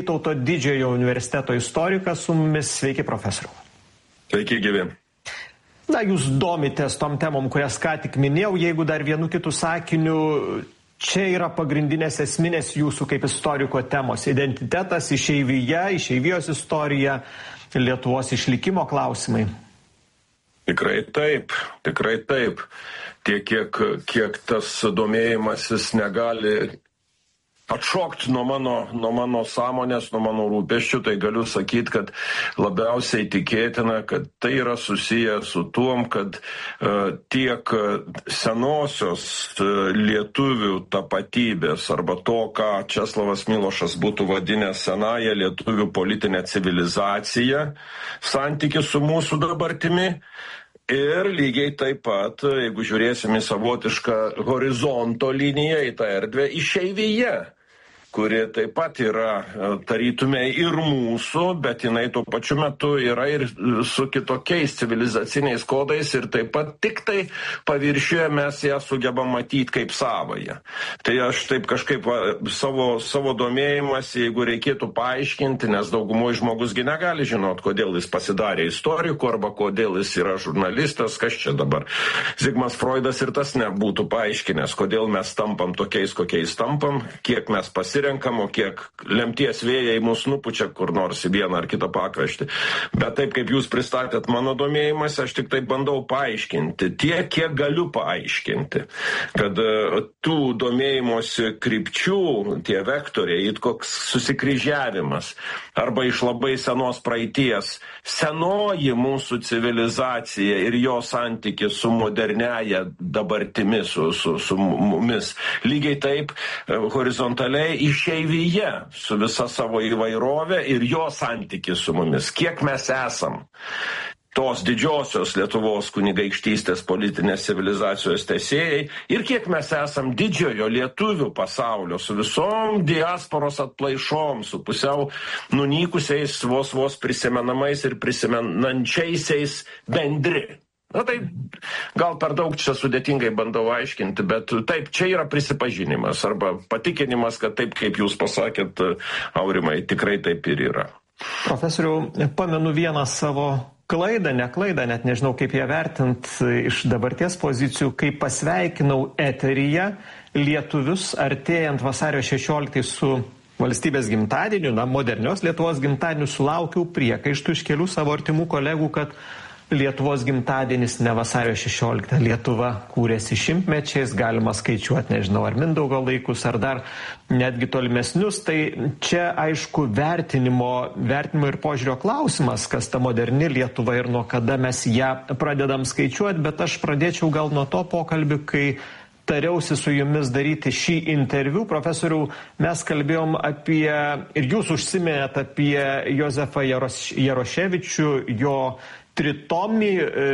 Vytauto Didžiojo universiteto istorikas su mumis. Sveiki, profesoriau. Sveiki, gyvi. Na, jūs domitės tom temom, kurias ką tik minėjau, jeigu dar vienu kitu sakiniu, čia yra pagrindinės esminės jūsų kaip istoriko temos - identitetas, išeivija, išeivijos istorija, Lietuvos išlikimo klausimai. Tikrai taip. Tiek, kiek tas domėjimasis negali atšokti nuo mano sąmonės, nuo mano rūpesčių, tai galiu sakyti, kad labiausiai tikėtina, kad tai yra susiję su tuom, kad tiek senosios lietuvių tapatybės arba to, ką Česlavas Milošas būtų vadinęs senąją lietuvių politinę civilizaciją, santykį su mūsų dabartimi. Ir lygiai taip pat, jeigu žiūrėsim į savotišką horizonto liniją, į tą erdvę, išeivija, kuri taip pat yra tarytumai ir mūsų, bet jinai tuo pačiu metu yra ir su kitokiais civilizaciniais kodais ir taip pat tik tai paviršiuje mes ją sugebam matyti kaip savąją. Tai aš taip kažkaip savo domėjimas, jeigu reikėtų paaiškinti, nes daugumoje žmogusgi negali žinot, kodėl jis pasidarė istoriku arba kodėl jis yra žurnalistas, kas čia dabar. Zigmas Freudas ir tas nebūtų paaiškinęs, kodėl mes tampam tokiais, kokiais tampam, kiek mes pasirenkam, o kiek lemties vėjai mus nupučia kur nors į vieną ar kitą pakraštį. Bet taip, kaip jūs pristatėt mano domėjimas, aš tik taip bandau paaiškinti, tiek, kiek galiu paaiškinti, kad tų domėjimosi krypčių, tie vektoriai, koks susikryžiavimas, arba iš labai senos praeities, senoji mūsų civilizacija ir jo santykis su moderniaja dabartimi, su mumis. Lygiai taip horizontaliai išeivija su visa savo įvairovė ir jo santykis su mumis. Kiek mes esam tos didžiosios Lietuvos kunigaikštystės politinės civilizacijos tęsėjai ir kiek mes esam didžiojo lietuvių pasaulio su visom diasporos atplaišom, su pusiau nunykusiais, vos prisimenamais ir prisimenančiaisiais bendri. Na tai gal per daug čia sudėtingai bandau aiškinti, bet taip, čia yra prisipažinimas arba patikinimas, kad taip, kaip jūs pasakėt, Aurimai, tikrai taip ir yra. Profesoriau, pamenu vieną savo klaidą, net nežinau kaip ją vertint iš dabarties pozicijų, kai pasveikinau eteryje lietuvius artėjant vasario 16 su valstybės gimtadieniu, modernios Lietuvos gimtadieniu, sulaukiau priekaištų iš kelių savo artimų kolegų, kad Lietuvos gimtadienis ne vasario 16. Lietuva kūrėsi šimtmečiais, galima skaičiuoti, nežinau, ar Mindaugo laikus, ar dar netgi tolimesnius. Tai čia, aišku, vertinimo ir požiūrio klausimas, kas ta moderni Lietuva ir nuo kada mes ją pradedam skaičiuoti, bet aš pradėčiau gal nuo to pokalbį, kai tariausi su jumis daryti šį interviu. Profesoriau, mes kalbėjom apie, ir jūs užsiminėt apie Jozefą Jaroševičių, jo tritomį,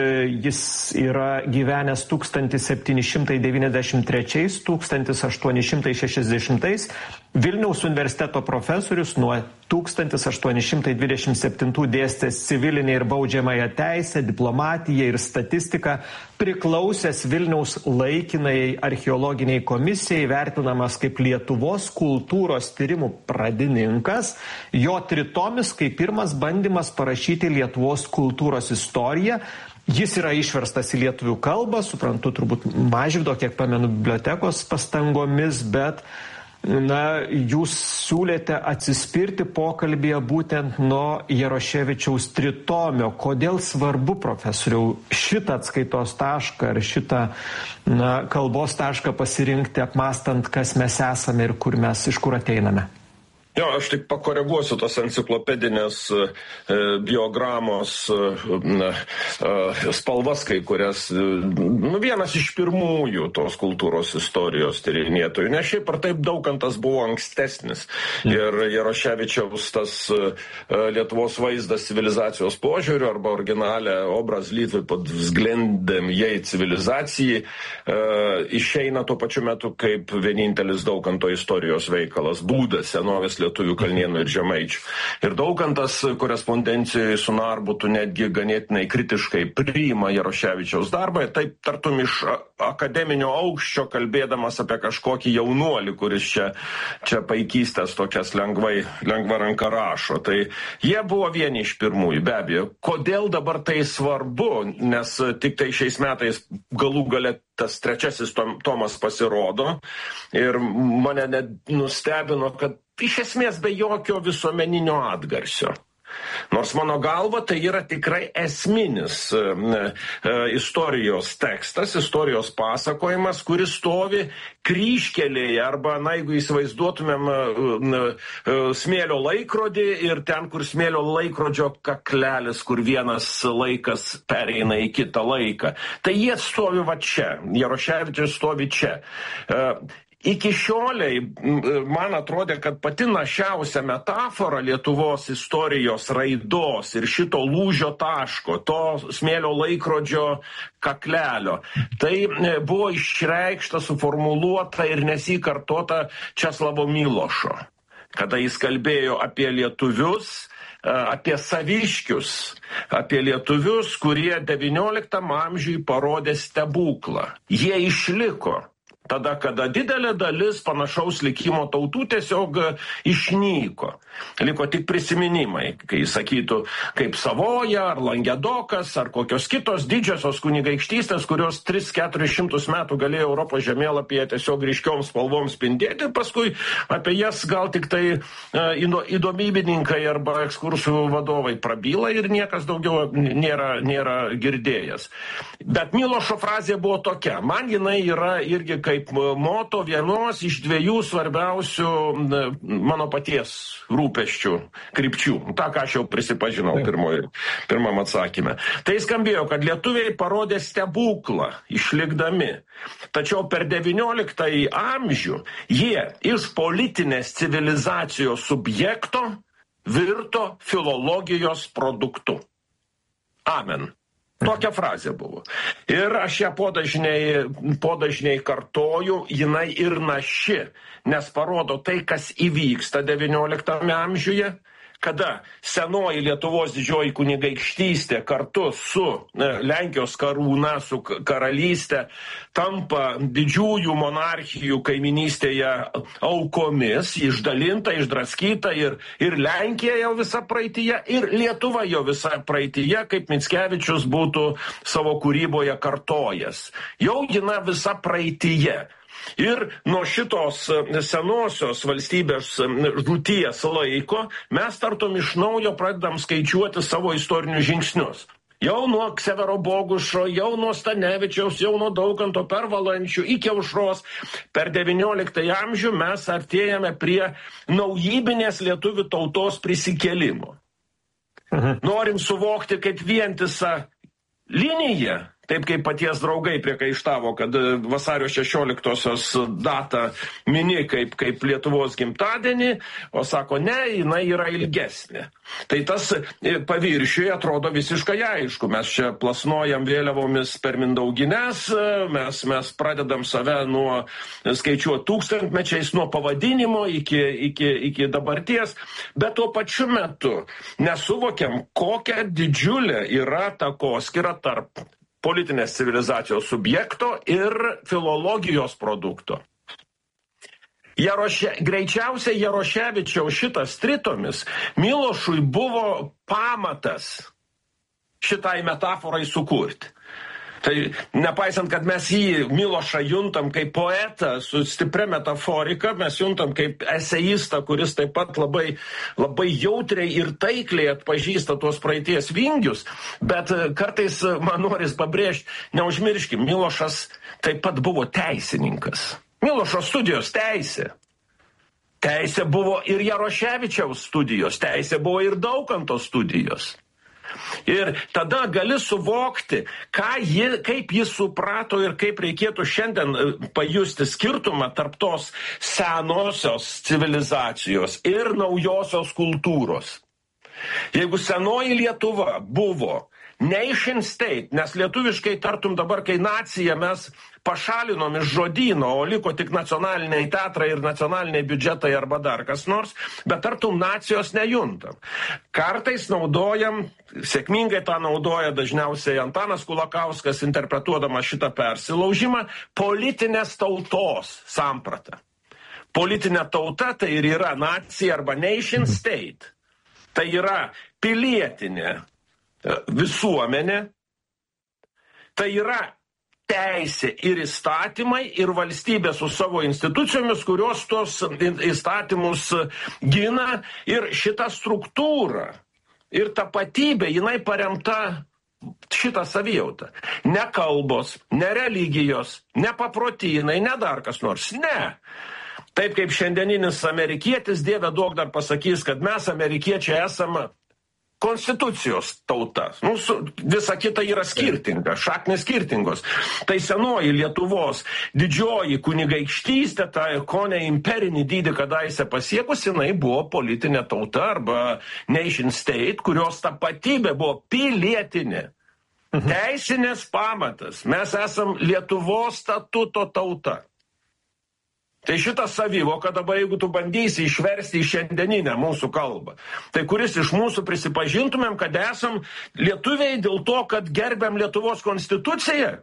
jis yra gyvenęs 1793-1860, Vilniaus universiteto profesorius, nuo 1827 dėstęs civilinę ir baudžiamąją teisę, diplomatiją ir statistiką, priklausęs Vilniaus laikinai archeologiniai komisijai, vertinamas kaip Lietuvos kultūros tyrimų pradininkas. Jo tritomis kaip pirmas bandymas parašyti Lietuvos kultūros istoriją. Jis yra išverstas į lietuvių kalbą, suprantu, turbūt Mažvydo, kiek pamenu, bibliotekos pastangomis, bet jūs siūlėte atsispirti pokalbėje būtent nuo Jaroševičiaus tritomio. Kodėl svarbu, profesoriau, šitą atskaitos tašką ar šitą kalbos tašką pasirinkti, apmąstant, kas mes esame ir iš kur ateiname? Jo, aš tik pakoreguosiu tos enciklopedinės biogramos spalvas, kai kurias, vienas iš pirmųjų tos kultūros istorijos tyrinėtojų, nes šiaip ar taip Daukantas buvo ankstesnis ir Jaroševičiaus tas Lietuvos vaizdas civilizacijos požiūriu arba originalė obraz Lietuvai pod vzglendem jai civilizacijai išeina tuo pačiu metu kaip vienintelis Daukanto istorijos veikalas, būdas senovės lietuvių Kalnėnų ir Žemaičių. Ir Daukantas korespondencijoje su Narbutu netgi ganėtinai kritiškai priima Jaroševičiaus darbą, taip tartum iš akademinio aukščio kalbėdamas apie kažkokį jaunuolį, kuris čia paikystės tokias lengva ranka rašo. Tai jie buvo vieni iš pirmųjų, be abejo. Kodėl dabar tai svarbu? Nes tik tai šiais metais galų gale tas trečiasis tomas pasirodo ir mane net nustebino, kad iš esmės be jokio visuomeninio atgarsio. Nors mano galva tai yra tikrai esminis istorijos tekstas, istorijos pasakojimas, kuris stovi kryžkelėje arba, jeigu įsivaizduotumėm smėlio laikrodį ir ten, kur smėlio laikrodžio kaklelis, kur vienas laikas pereina į kitą laiką. Tai jie stovi va čia, Jaroševičius stovi čia. Iki šioliai man atrodė, kad pati našiausia metafora Lietuvos istorijos raidos ir šito lūžio taško, to smėlio laikrodžio kaklelio, tai buvo išreikšta, suformuluota ir nesikartota Česlavo Milošo, kada jis kalbėjo apie lietuvius, apie saviškius, apie lietuvius, kurie XIX amžiui parodė stebuklą. Jie išliko. Tada, kada didelė dalis panašaus likimo tautų tiesiog išnyko. Liko tik prisiminimai, kai sakytų, kaip Savoja, ar Langedokas, ar kokios kitos didžiosios kunigaikštystės, kurios 300-400 metų galėjo Europos žemėlapyje tiesiog ryškiom spalvom spindėti, ir paskui apie jas gal tik tai įdomybininkai arba ekskursų vadovai prabyla ir niekas daugiau nėra girdėjęs. Bet Milošo frazė buvo tokia, man jinai yra irgi kaip moto vienos iš dviejų svarbiausių mano paties rūpesčių krypčių. Ta, ką aš jau prisipažinau pirmam atsakyme. Tai skambėjo, kad lietuviai parodė stebuklą išlikdami. Tačiau per XIX amžių jie iš politinės civilizacijos subjekto virto filologijos produktu. Amen. Tokia frazė buvo. Ir aš ją podažniai kartoju, jinai ir naši, nes parodo tai, kas įvyksta XIX amžiuje, kada senoji Lietuvos didžioji kunigaikštystė kartu su Lenkijos karūna, su karalystė, tampa didžiųjų monarchijų kaiminystėje aukomis, išdalinta, išdraskyta ir Lenkija jau visa praeityje, ir Lietuva jau visa praeityje, kaip Mickevičius būtų savo kūryboje kartojęs. Jau jina visa praeityje. Ir nuo šitos senosios valstybės žūties laiko mes tartum iš naujo pradedam skaičiuoti savo istorinius žingsnius. Jau nuo Ksevero Bogušo, jau nuo Stanevičiaus, jau nuo Daukanto per Valančių iki Aušros per XIX amžių mes artėjame prie naujybinės lietuvių tautos prisikėlimo. Norim suvokti kaip vientisą liniją, taip kaip paties draugai priekaištavo, kad vasario 16-osios datą mini kaip Lietuvos gimtadienį, o sako, ne, jinai yra ilgesnė. Tai tas paviršiuje atrodo visiškai aišku. Mes čia plasnojam vėliavomis per Mindaugines, mes pradedam save nuo skaičiuoti tūkstantmečiais, nuo pavadinimo iki dabarties, bet tuo pačiu metu nesuvokiam, kokia didžiulė yra takoskyra tarp politinės civilizacijos subjekto ir filologijos produkto. Greičiausiai Jaroševičiaus šitas tritomis Milošui buvo pamatas šitai metaforai sukurti. Tai nepaisant, kad mes jį Milošą juntam kaip poetą su stipria metaforika, mes juntam kaip eseistą, kuris taip pat labai jautriai ir taikliai atpažįsta tuos praeities vingius, bet kartais man noris pabrėžti, neužmirškim, Milošas taip pat buvo teisininkas. Milošo studijos teisė. Teisė buvo ir Jaroševičiaus studijos, teisė buvo ir Daukanto studijos. Ir tada gali suvokti, kaip jis suprato ir kaip reikėtų šiandien pajusti skirtumą tarp tos senosios civilizacijos ir naujosios kultūros. Jeigu senoji Lietuva buvo nation state, nes lietuviškai tartum dabar, kai nacija mes pašalinom iš žodyno, o liko tik nacionaliniai teatrai ir nacionaliniai biudžetai arba dar kas nors, bet tartum nacijos nejuntam. Kartais naudojam, sėkmingai tą naudoja dažniausiai Antanas Kulakauskas, interpretuodamas šitą persilaužimą, politinės tautos sampratą. Politinė tauta tai ir yra nacija arba nation state. Tai yra pilietinė visuomenė, tai yra teisė ir įstatymai ir valstybė su savo institucijomis, kurios tos įstatymus gina, ir šita struktūra ir tapatybė, jinai paremta šitą savijautą. Ne kalbos, ne religijos, ne paprotynai, ne dar kas nors, ne. Taip kaip šiandieninis amerikietis, Dieve duok dar pasakys, kad mes amerikiečiai esame konstitucijos tauta. Visa kita yra skirtinga, šaknės skirtingos. Tai senoji Lietuvos didžioji kunigaikštystė, ta kone imperinį dydį kadaise pasiekusi, jinai buvo politinė tauta arba nation state, kurios tapatybė buvo pilietinė. Teisinės pamatas. Mes esam Lietuvos statuto tauta. Tai šitą savivoką dabar, jeigu tu bandysi išversti į šiandieninę mūsų kalbą, tai kuris iš mūsų prisipažintumėm, kad esam lietuviai dėl to, kad gerbiam Lietuvos konstituciją?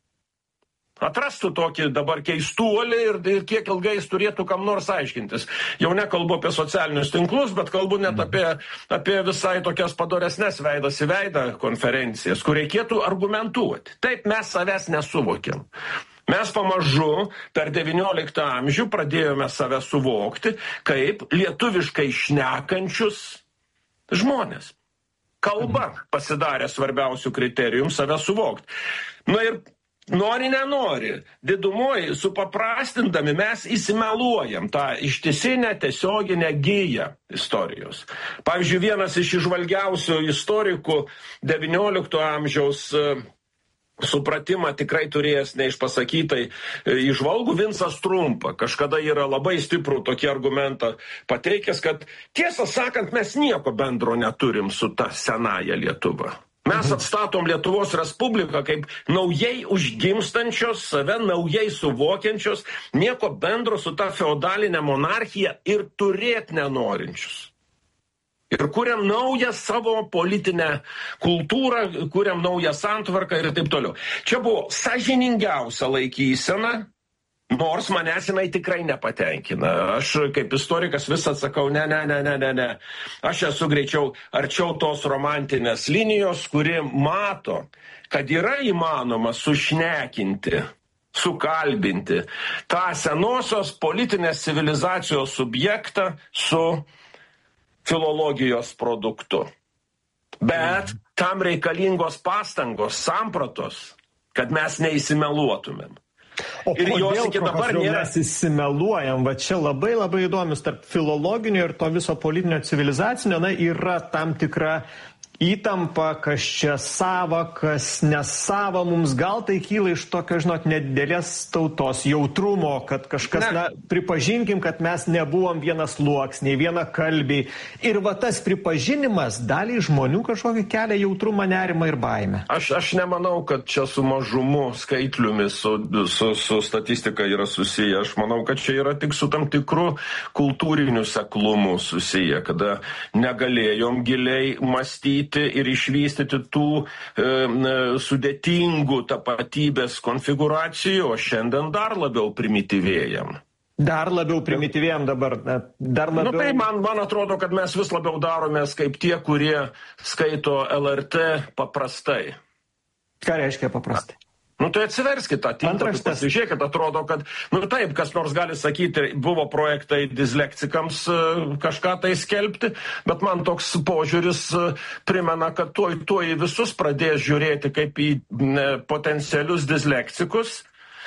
Atrastų tokį dabar keistuolį ir kiek ilgai jis turėtų kam nors aiškintis. Jau nekalbu apie socialinius tinklus, bet kalbu net apie visai tokias padoresnes veidas į veidą konferencijas, kur reikėtų argumentuoti. Taip mes savęs nesuvokiam. Mes pamažu per 19 amžių pradėjome save suvokti kaip lietuviškai šnekančius žmonės. Kalba pasidarė svarbiausių kriterijum save suvokti. Ir nori, nenori, didumoji, supaprastindami mes įsimeluojam tą ištisinę tiesioginę giją istorijos. Pavyzdžiui, vienas iš įžvalgiausių istorikų 19 amžiaus supratimą tikrai turėjęs neišpasakytai įžvalgų Vincas Trumpa. Kažkada yra labai stiprų tokį argumentą pateikęs, kad tiesą sakant, mes nieko bendro neturim su ta senaja Lietuva. Mes atstatom Lietuvos Respubliką kaip naujai užgimstančios, save naujai suvokiančios, nieko bendro su ta feodalinė monarchija ir turėt nenorinčius. Ir kuriam naują savo politinę kultūrą, kuriam naują santvarką ir taip toliau. Čia buvo sąžiningiausia laikysena, nors manęs jinai tikrai nepatenkina. Aš kaip istorikas vis atsakau, ne. Aš esu greičiau arčiau tos romantinės linijos, kuri mato, kad yra įmanoma sušnekinti, sukalbinti tą senosios politinės civilizacijos subjektą su filologijos produktu. Bet tam reikalingos pastangos, sampratos, kad mes neįsimeluotumėm. O ir kodėl, profesoriau, mes įsimeluojam? Va čia labai įdomius tarp filologinio ir to viso politinio civilizacinio, yra tam tikra įtampa, kas čia sava, kas nesava mums. Gal tai kyla iš tokio, nedidelės tautos jautrumo, kad kažkas, pripažinkim, kad mes nebuvom vienas sluoksniai, viena kalbiai. Ir va tas pripažinimas daliai žmonių kažkokį kelia jautrumą, nerimą ir baimę. Aš nemanau, kad čia su mažumu skaitliumi, su statistika yra susiję. Aš manau, kad čia yra tik su tam tikru kultūriniu seklumu susiję, kada negalėjom giliai mąstyti ir išvystyti tų sudėtingų tapatybės konfiguracijų, o šiandien dar labiau primityvėjam. Dar labiau primityvėjam dabar. Dar labiau... Tai man atrodo, kad mes vis labiau daromės kaip tie, kurie skaito LRT paprastai. Ką reiškia paprastai? Tai atsiverskite tą tinklą, pasižiūrėkit, atrodo, kad, taip, kas nors gali sakyti, buvo projektai dislektikams kažką tai skelbti, bet man toks požiūris primena, kad tuoj visus pradės žiūrėti kaip į potencialius dislektikus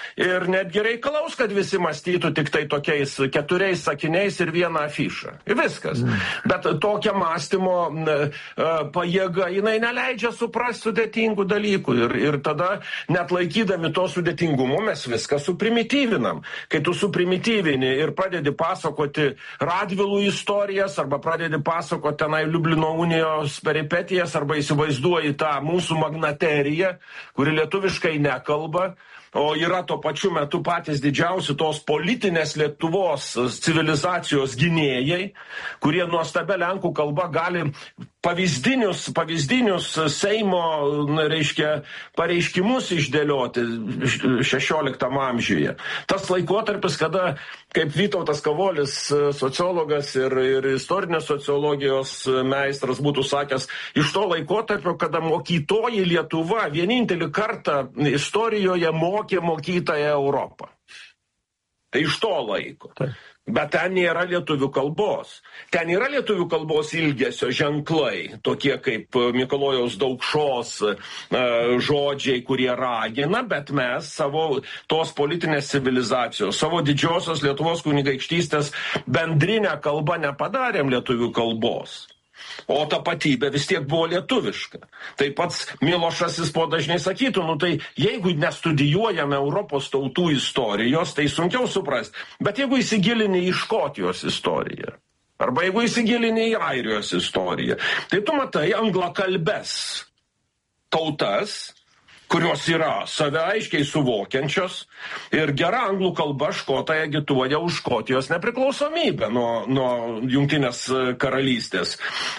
ir netgi reikalaus, kad visi mąstytų tik tai tokiais 4 sakiniais ir 1 afišą. Ir viskas. Bet tokia mąstymo pajėga, jinai neleidžia suprasti sudėtingų dalykų. Ir tada, net laikydami to sudėtingumo, mes viską suprimityvinam. Kai tu suprimityvini ir pradedi pasakoti Radvilų istorijas, arba pradedi pasakoti tenai Liublino unijos peripetijas, arba įsivaizduoji tą mūsų magnateriją, kuri lietuviškai nekalba, o yra tuo pačiu metu patys didžiausi tos politinės Lietuvos civilizacijos gynėjai, kurie nuostabia lenkų kalba gali pavyzdinius Seimo, reiškia, pareiškimus išdėlioti 16 amžiuje. Tas laikotarpis, kada, kaip Vytautas Kavolis, sociologas ir istorinės sociologijos meistras būtų sakęs, iš to laikotarpio, kada mokytoji Lietuva vienintelį kartą istorijoje mokė mokytąją Europą. Tai iš to laiko. Bet ten nėra lietuvių kalbos. Ten yra lietuvių kalbos ilgesio ženklai, tokie kaip Mikalojaus Daukšos žodžiai, kurie ragina, bet mes savo tos politinės civilizacijos, savo didžiosios Lietuvos kunigaikštystės bendrinę kalbą nepadarėm lietuvių kalbos. O tapatybė vis tiek buvo lietuviška. Tai pats Milošas jis po dažnai sakytų, tai jeigu nestudijuojame Europos tautų istorijos, tai sunkiau suprasti. Bet jeigu įsigilini į Škotijos istoriją, arba jeigu įsigilini į Airijos istoriją, tai tu matai anglakalbes tautas, kurios yra save aiškiai suvokiančios ir gera anglų kalba škotai agituoja už Škotijos nepriklausomybę nuo Jungtinės karalystės.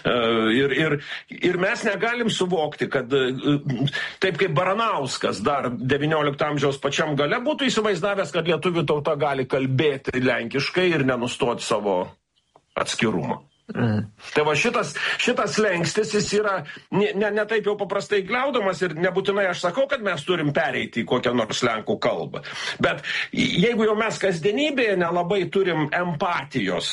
Ir mes negalim suvokti, kad taip kaip Baranauskas dar 19 amžiaus pačiam gale būtų įsivaizdavęs, kad lietuvių tauta gali kalbėti lenkiškai ir nenustoti savo atskirumo. Tai va šitas lengstis jis yra ne taip jau paprastai gliaudamas ir nebūtinai aš sakau, kad mes turim pereiti į kokią nors lenkų kalbą. Bet jeigu jau mes kasdienybėje nelabai turim empatijos,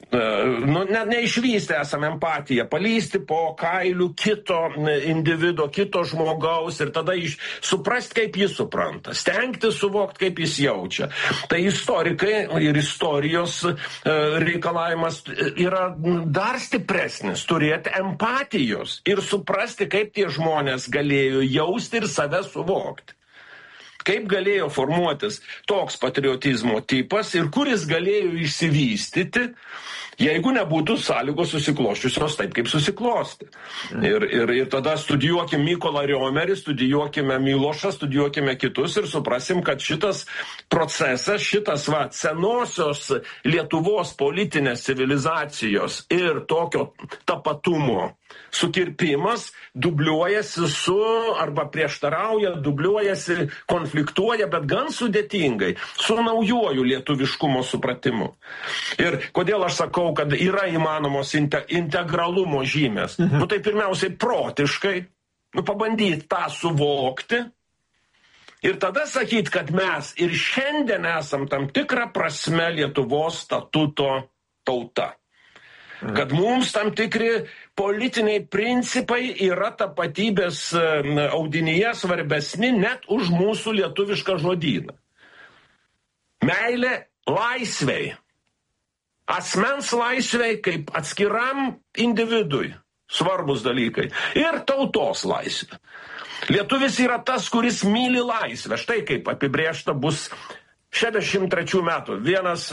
neišvystę esame empatiją, palysti po kailių kito individo, kito žmogaus ir tada suprasti, kaip jis supranta, stengti suvokti, kaip jis jaučia. Tai istorikai ir istorijos reikalavimas yra dar stipresnis, turėti empatijos ir suprasti, kaip tie žmonės galėjo jausti ir save suvokti. Kaip galėjo formuotis toks patriotizmo tipas ir kuris galėjo išsivystyti, jeigu nebūtų sąlygos susikloščiusios taip, kaip susiklosti. Ir tada studijuokime Mykolą Riomerį, studijuokime Milošą, studijuokime kitus ir suprasim, kad šitas procesas, senosios Lietuvos politinės civilizacijos ir tokio tapatumo sukirpimas dubliuojasi arba prieštarauja, dubliuojasi, konfliktuoja, bet gan sudėtingai, su naujuoju lietuviškumo supratimu. Ir kodėl aš sakau, kad yra įmanomos integralumo žymės? Tai pirmiausiai protiškai, pabandyti tą suvokti ir tada sakyti, kad mes ir šiandien esam tam tikrą prasme Lietuvos statuto tauta. Kad mums tam tikri politiniai principai yra tapatybės audinyje svarbesni net už mūsų lietuvišką žodyną. Meilė laisvei. Asmens laisvei kaip atskiram individui svarbus dalykai. Ir tautos laisvė. Lietuvis yra tas, kuris myli laisvę. Štai kaip apibrėžta bus 63 metų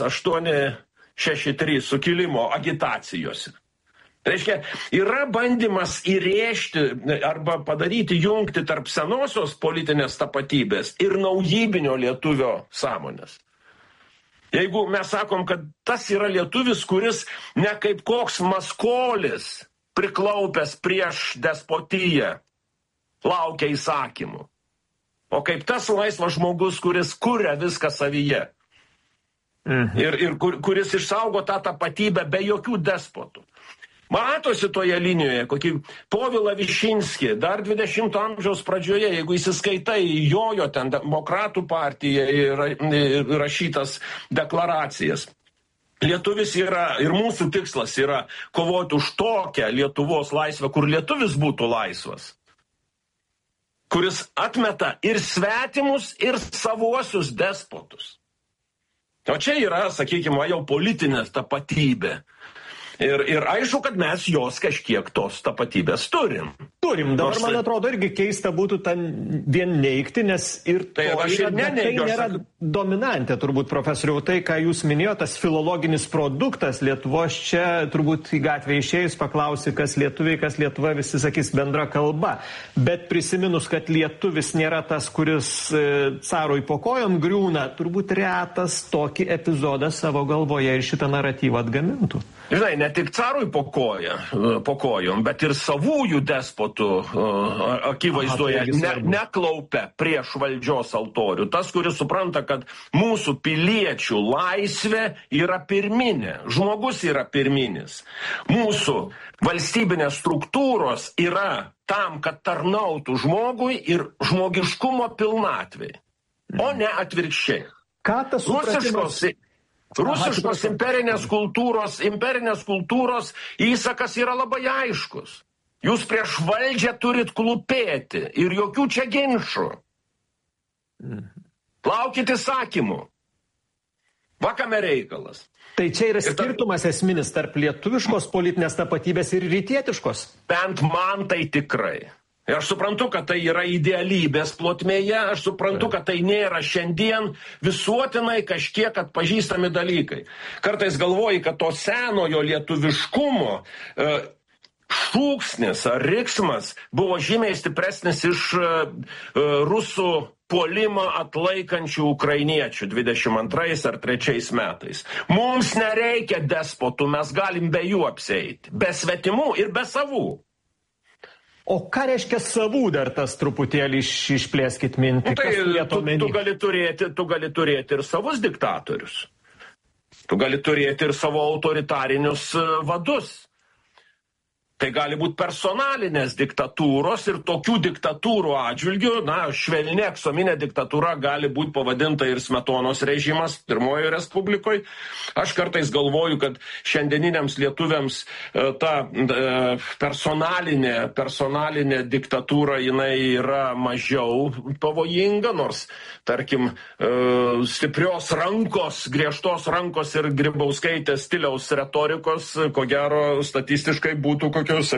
1863 sukilimo agitacijose. Reiškia, yra bandymas įrėžti arba padaryti jungti tarp senosios politinės tapatybės ir naujybinio lietuvio sąmonės. Jeigu mes sakom, kad tas yra lietuvis, kuris ne kaip koks maskolis priklaupęs prieš despotiją laukia įsakymų, o kaip tas laisvas žmogus, kuris kuria viską savyje. Ir kuris išsaugo tą tapatybę be jokių despotų. Matosi toje linijoje, kokį Povilą Višinskį, dar 20 amžiaus pradžioje, jeigu įsiskaitai jojo ten demokratų partija ir rašytas deklaracijas. Lietuvis yra, ir mūsų tikslas yra kovoti už tokią Lietuvos laisvę, kur lietuvis būtų laisvas. kuris atmeta ir svetimus, ir savuosius despotus. O čia yra, sakykime, jau politinė tapatybė. Ir aišku, kad mes jos kažkiek tos tapatybės turim. Dabar, man atrodo, irgi keista būtų ten vien neigti, nes ir tai nėra dominantė, turbūt, profesoriau, tai, ką jūs minėjote, tas filologinis produktas Lietuvos, čia turbūt į gatvę išėjus paklausi, kas lietuviai, kas Lietuva, visi sakys bendra kalba. Bet prisiminus, kad lietuvis nėra tas, kuris carui po kojom griūna, turbūt retas tokį epizodą savo galvoje ir šitą naratyvą atgamintų. Žinai, ne tik carui po kojom, bet ir savųjų despotų akivaizdoje neklaupia prieš valdžios altorių. Tas, kuris supranta, kad mūsų piliečių laisvė yra pirminė, žmogus yra pirminis. Mūsų valstybinės struktūros yra tam, kad tarnautų žmogui ir žmogiškumo pilnatvei, o ne atvirkščiai. Ką tas supratimas? Rusiškos imperinės kultūros įsakas yra labai aiškus. Jūs prieš valdžią turit klūpėti ir jokių čia ginčų. Laukit įsakymų. Va kame reikalas. Tai čia yra skirtumas esminis tarp lietuviškos politinės tapatybės ir rytietiškos? Bent man tai tikrai. Ir aš suprantu, kad tai yra idealybės plotmėje, aš suprantu, kad tai nėra šiandien visuotinai kažkiek atpažįstami dalykai. Kartais galvoji, kad to senojo lietuviškumo šūksnis ar riksmas buvo žymiai stipresnis iš rusų puolimą atlaikančių ukrainiečių 22 ar 3 metais. Mums nereikia despotų, mes galim be jų apsieiti, be svetimų ir be savų. O ką reiškia savų dar tas truputėlį išplėskit mintį? Tu gali turėti ir savus diktatorius. Tu gali turėti ir savo autoritarinius vadus. Tai gali būti personalinės diktatūros ir tokių diktatūrų atžvilgių, švelni aksominė diktatūra gali būti pavadinta ir Smetonos režimas Pirmojoje Respublikoje. Aš kartais galvoju, kad šiandieniniams lietuviams ta personalinė diktatūra jinai yra mažiau pavojinga, nors, tarkim, stiprios rankos, griežtos rankos ir Grybauskaitės stiliaus retorikos, ko gero, statistiškai būtų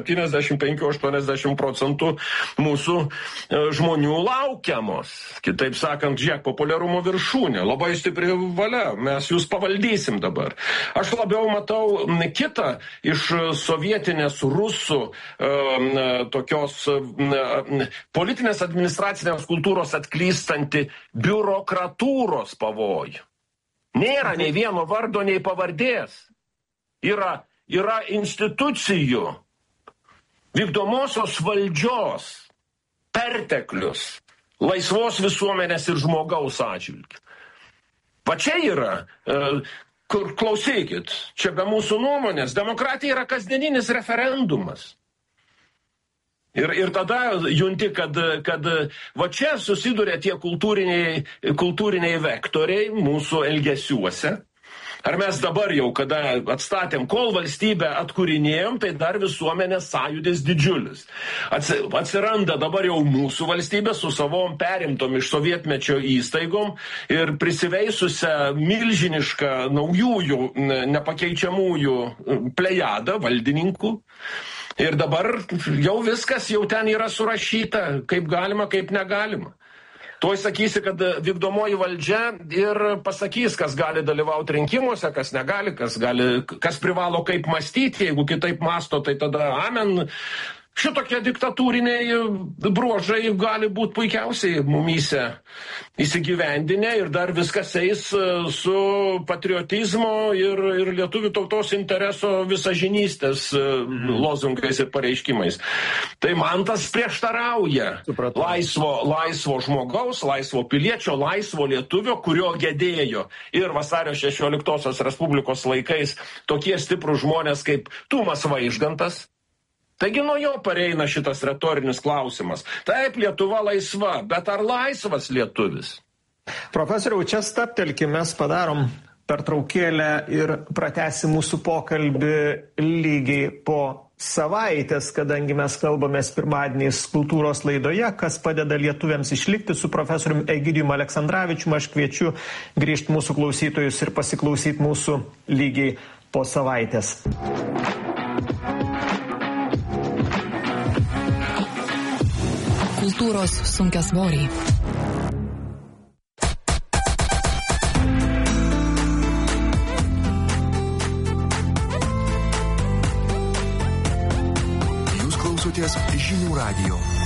75-80% mūsų žmonių laukiamos. Kitaip sakant, žiūrėk, populiarumo viršūnė, labai stipri valia, mes jūs pavaldysim dabar. Aš labiau matau kitą iš sovietinės rusų tokios politinės administracinės kultūros atklystanti biurokratūros pavojų. Nėra nei vieno vardo, nei pavardės. Yra institucijų, vykdomosios valdžios perteklius laisvos visuomenės ir žmogaus atžvilgiu. Va čia yra, kur klausykit, čia be mūsų nuomonės, demokratija yra kasdieninis referendumas. Ir tada junti, kad va čia susiduria tie kultūriniai vektoriai mūsų elgesiuose. Ar mes dabar jau, kada atstatėm, kol valstybę atkūrinėjom, tai dar visuomenės sąjūdis didžiulis. Atsiranda dabar jau mūsų valstybė su savom perimtom iš sovietmečio įstaigom ir prisiveisusią milžinišką naujųjų, nepakeičiamųjų plejadą valdininkų. Ir dabar jau viskas jau ten yra surašyta, kaip galima, kaip negalima. Tuoj sakysi, kad vykdomoji valdžia ir pasakys, kas gali dalyvauti rinkimuose, kas negali, kas privalo kaip mąstyti, jeigu kitaip mąsto, tai tada amen. Šitokie diktatūriniai bruožai gali būti puikiausiai mumyse įsigyvendinę ir dar viskas eis su patriotizmo ir lietuvių tautos intereso visažinystės lozungais ir pareiškimais. Tai man tas prieštarauja laisvo žmogaus, laisvo piliečio, laisvo lietuvio, kurio gedėjo ir vasario 16 Respublikos laikais tokie stiprūs žmonės kaip Tumas Vaižgantas. Taigi nuo jo pareina šitas retorinis klausimas. Taip, Lietuva laisva, bet ar laisvas lietuvis? Profesoriau, čia staptelkim, mes padarom pertraukėlę ir pratęsim mūsų pokalbį lygiai po savaitės, kadangi mes kalbamės pirmadieniais kultūros laidoje, kas padeda lietuviams išlikti su profesoriumi Egidijumi Aleksandravičiumi. Aš kviečiu grįžti mūsų klausytojus ir pasiklausyti mūsų lygiai po savaitės. Kultūros sunkiasvoriai. Jūs klausotės Žinių radijo.